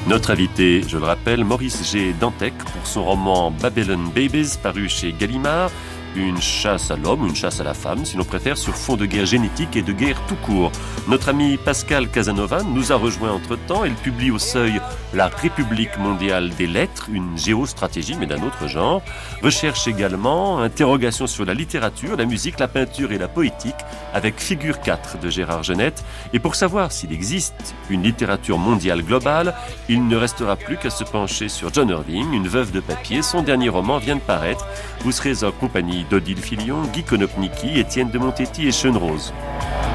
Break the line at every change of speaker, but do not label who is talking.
Notre invité, je le rappelle, Maurice G. Dantec, pour son roman Babylon Babies, paru chez Gallimard. Une chasse à l'homme, une chasse à la femme, si l'on préfère, sur fond de guerre génétique et de guerre tout court. Notre ami Pascal Casanova nous a rejoint entre-temps. Elle publie au Seuil La République mondiale des lettres, une géostratégie, mais d'un autre genre. Recherche également, interrogation sur la littérature, la musique, la peinture et la poétique, avec Figure 4 de Gérard Genette. Et pour savoir s'il existe une littérature mondiale globale, il ne restera plus qu'à se pencher sur John Irving, une veuve de papier. Son dernier roman vient de paraître. Vous serez en compagnie d'Odile Filion, Guy Konopnicki, Étienne de Montetti et Sean Rose.